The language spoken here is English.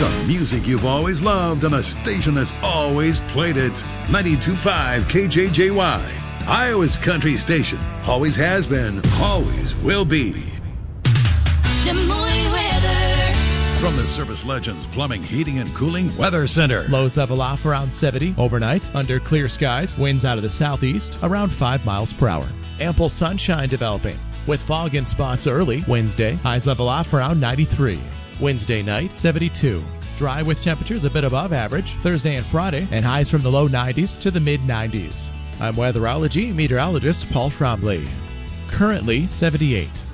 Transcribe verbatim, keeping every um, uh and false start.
The music you've always loved on a station that's always played it. ninety-two point five K J J Y. Iowa's country station. Always has been, always will be. Des Moines weather. From the Service Legends Plumbing, Heating, and Cooling Weather Center. Lows level off around seventy overnight. Under clear skies, winds out of the southeast around five miles per hour. Ample sunshine developing with fog in spots early Wednesday. Highs level off around ninety-three. Wednesday night, seventy-two. Dry with temperatures a bit above average Thursday and Friday, and highs from the low nineties to the mid nineties. I'm weatherology meteorologist Paul Trombley. Currently seventy-eight.